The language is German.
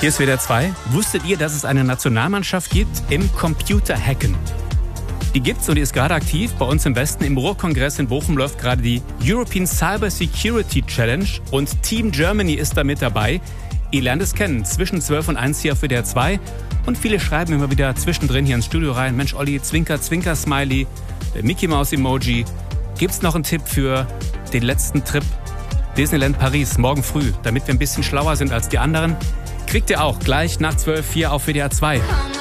Hier ist WDR 2. Wusstet ihr, dass es eine Nationalmannschaft gibt im Computerhacken? Die gibt's und die ist gerade aktiv. Bei uns im Westen im Ruhrkongress in Bochum läuft gerade die European Cyber Security Challenge und Team Germany ist da mit dabei. Ihr lernt es kennen, zwischen 12 und 1 hier auf WDR 2. Und viele schreiben immer wieder zwischendrin hier ins Studio rein, Mensch Olli, Zwinker, Zwinker, Smiley, der Mickey Maus Emoji. Gibt's noch einen Tipp für den letzten Trip Disneyland Paris morgen früh, damit wir ein bisschen schlauer sind als die anderen? Kriegt ihr auch gleich nach 12 hier auf WDR 2.